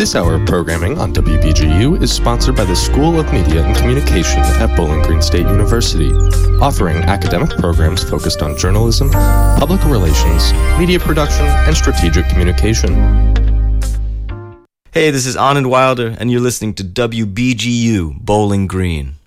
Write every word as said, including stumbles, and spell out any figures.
This hour of programming on W B G U is sponsored by the School of Media and Communication at Bowling Green State University, offering academic programs focused on journalism, public relations, media production, and strategic communication. Hey, this is Anand Wilder, and you're listening to W B G U Bowling Green.